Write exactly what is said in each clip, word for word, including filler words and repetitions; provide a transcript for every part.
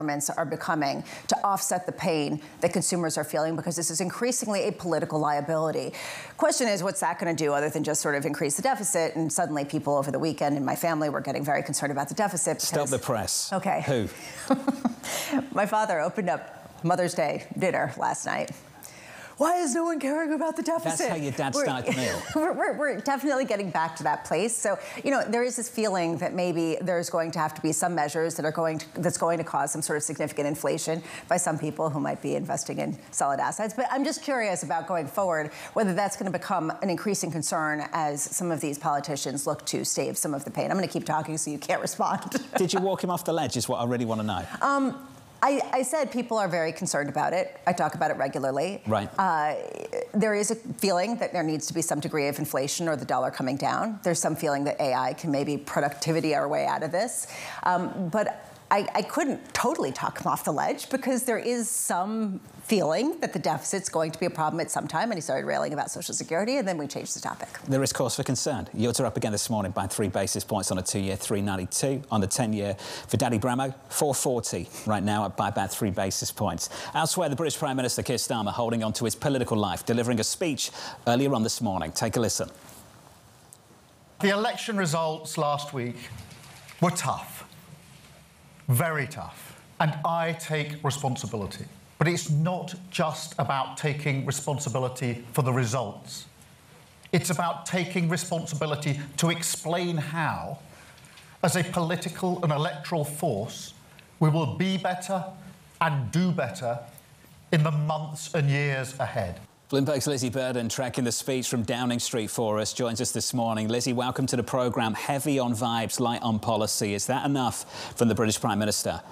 governments are becoming to offset the pain that consumers are feeling, because this is increasingly a political liability. Question is, what's that going to do other than just sort of increase the deficit? And suddenly people over the weekend in my family were getting very concerned about the deficit. Because, Stop the press. Okay. Who? My father opened up Mother's Day dinner last night. Why is no one caring about the deficit? That's how your dad started the meal. We're, we're, we're definitely getting back to that place. So, you know, there is this feeling that maybe there's going to have to be some measures that are going to, that's going to cause some sort of significant inflation by some people who might be investing in solid assets. But I'm just curious about going forward, whether that's going to become an increasing concern as some of these politicians look to stave some of the pain. I'm going to keep talking so you can't respond. Did you walk him off the ledge is what I really want to know. Um, I, I said people are very concerned about it. I talk about it regularly. Right. Uh, there is a feeling that there needs to be some degree of inflation or the dollar coming down. There's some feeling that A I can maybe productivity our way out of this. Um, but I, I couldn't totally talk him off the ledge, because there is some feeling that the deficit's going to be a problem at some time. And he started railing about Social Security, and then we changed the topic. There is cause for concern. Yields are up again this morning by three basis points on a two-year, three ninety-two. On the ten-year for Daddy Bremo, four forty right now, up by about three basis points. Elsewhere, the British Prime Minister Keir Starmer holding on to his political life, delivering a speech earlier on this morning. Take a listen. The election results last week were tough. Very tough. And I take responsibility. But it's not just about taking responsibility for the results. It's about taking responsibility to explain how, as a political and electoral force, we will be better and do better in the months and years ahead. Bloomberg's Lizzie Burden, tracking the speech from Downing Street for us, joins us this morning. Lizzie, welcome to the programme. Heavy on vibes, light on policy. Is that enough from the British Prime Minister?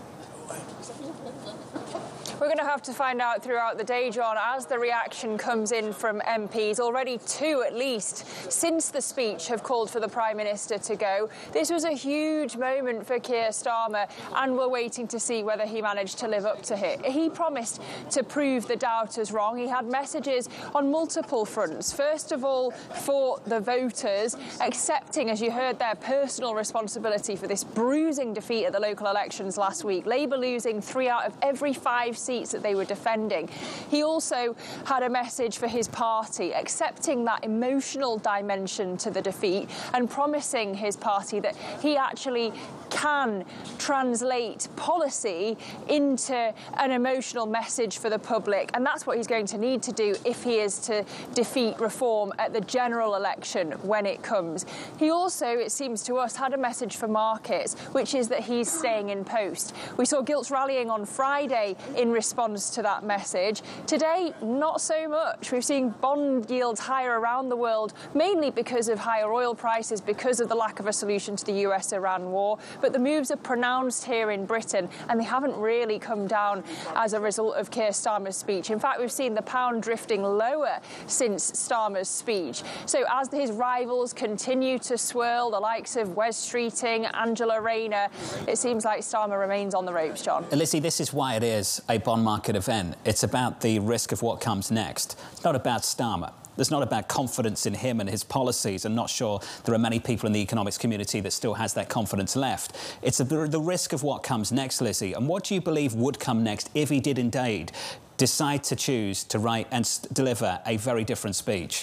We're going to have to find out throughout the day, John, as the reaction comes in from M Ps. Already two, at least, since the speech have called for the Prime Minister to go. This was a huge moment for Keir Starmer, and we're waiting to see whether he managed to live up to it. He promised to prove the doubters wrong. He had messages on multiple fronts. First of all, for the voters, accepting, as you heard, their personal responsibility for this bruising defeat at the local elections last week. Labour losing three out of every five seats that they were defending. He also had a message for his party, accepting that emotional dimension to the defeat and promising his party that he actually can translate policy into an emotional message for the public. And that's what he's going to need to do if he is to defeat reform at the general election when it comes. He also, it seems to us, had a message for markets, which is that he's staying in post. We saw gilts rallying on Friday in response to that message. Today, not so much. We've seen bond yields higher around the world, mainly because of higher oil prices, because of the lack of a solution to the U S Iran war. But the moves are pronounced here in Britain, and they haven't really come down as a result of Keir Starmer's speech. In fact, we've seen the pound drifting lower since Starmer's speech. So as his rivals continue to swirl, the likes of Wes Streeting, Angela Rayner, it seems like Starmer remains on the ropes, John. Lizzie, this is why it is a bond market event. It's about the risk of what comes next. It's not about Starmer. It's not about confidence in him and his policies. I'm not sure there are many people in the economics community that still has that confidence left. It's a, the risk of what comes next, Lizzie. And what do you believe would come next if he did indeed decide to choose to write and deliver a very different speech?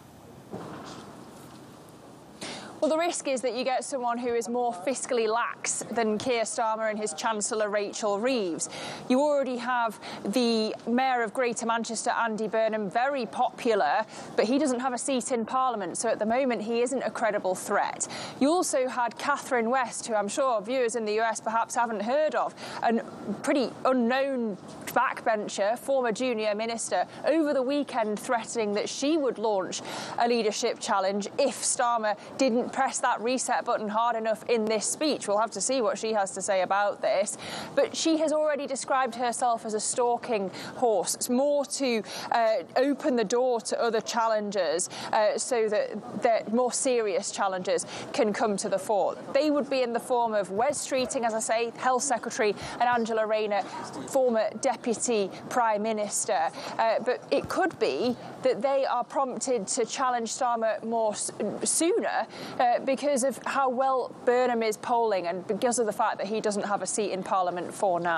Well, the risk is that you get someone who is more fiscally lax than Keir Starmer and his Chancellor Rachel Reeves. You already have the Mayor of Greater Manchester, Andy Burnham, very popular, but he doesn't have a seat in Parliament, so at the moment he isn't a credible threat. You also had Catherine West, who I'm sure viewers in the U S perhaps haven't heard of, a pretty unknown backbencher, former junior minister, over the weekend threatening that she would launch a leadership challenge if Starmer didn't press that reset button hard enough in this speech. We'll have to see what she has to say about this. But she has already described herself as a stalking horse. It's more to uh, open the door to other challengers uh, so that, that more serious challengers can come to the fore. They would be in the form of Wes Streeting, as I say, Health Secretary, and Angela Rayner, former Deputy Prime Minister. Uh, but it could be that they are prompted to challenge Starmer more sooner uh, because of how well Burnham is polling and because of the fact that he doesn't have a seat in Parliament for now.